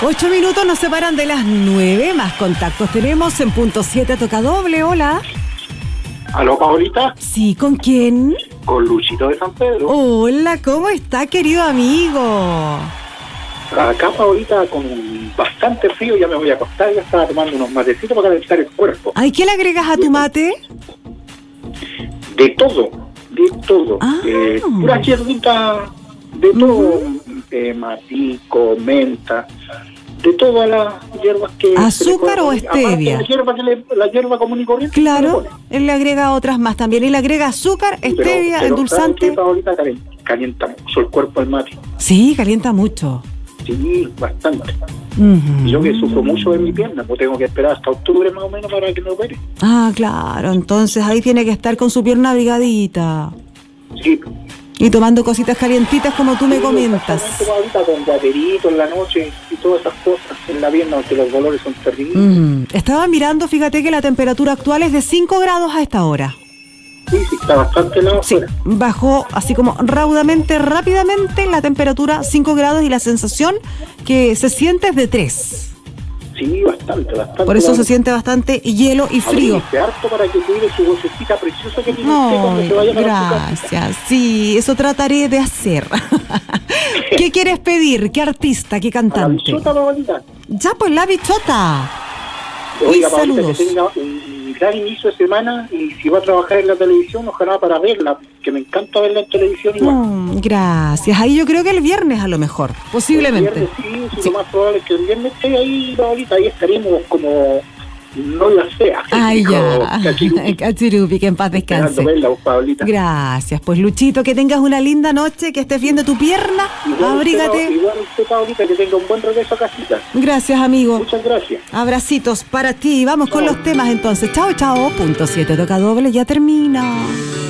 8 minutos nos separan de las 9. Más contactos tenemos en punto 7 toca doble. Hola. ¿Aló, Paolita? Sí, ¿con quién? Con Luchito de San Pedro. Hola, ¿cómo está, querido amigo? Acá, Paolita, con bastante frío, ya me voy a acostar. Ya estaba tomando unos matecitos para calentar el cuerpo. Ay, ¿qué le agregas a tu mate? De todo, de todo. Pura hierbita, de todo. Matico, menta, de todas las hierbas que... ¿Azúcar o stevia? La hierba común y corriente. Claro, él le agrega otras más también. Él le agrega azúcar, stevia, pero endulzante. Ahorita calienta mucho el cuerpo el mate. Sí, calienta mucho. Sí, bastante. Uh-huh. Yo que sufro mucho en mi pierna, pues tengo que esperar hasta octubre más o menos para que me opere. Ah, claro, entonces ahí tiene que estar con su pierna abrigadita. Sí. Y tomando cositas calientitas como tú me comentas. Ahorita con guaterito en la noche y todas esas cosas en la pierna, aunque los dolores son terribles. Estaba mirando, fíjate que la temperatura actual es de 5 grados a esta hora. Sí, está bastante helado. Sí, bajó así como rápidamente la temperatura 5 grados y la sensación que se siente es de 3. Sí, bastante. Por eso se siente bastante hielo y frío. Abrirse harto para que cuide su vocecita preciosa que tiene usted No, cuando se vaya para su casa. gracias. Sí, eso trataré de hacer. ¿Qué quieres pedir? ¿Qué artista? ¿Qué cantante? La bichota, Paolita. Ya, pues la bichota. Oiga, Y Paolita, saludos. que tenga un gran inicio de semana y si va a trabajar en la televisión, ojalá para verla, que me encanta verla en televisión igual. Gracias. Ahí yo creo que el viernes a lo mejor, posiblemente. El viernes, sí, lo más probable es que el viernes esté ahí, Paolita, ahí estaremos como no la sea. Ay, ya. Cachirupi, que en paz descanse. Verla, Paolita. Gracias. Pues Luchito, que tengas una linda noche, que estés bien de tu pierna. Abrígate. Igual usted, Paolita, que tenga un buen regreso a casita. Gracias, amigo. Muchas gracias. Abracitos para ti. Vamos con los temas entonces. Chao, chao. Punto 7 toca doble, ya termina.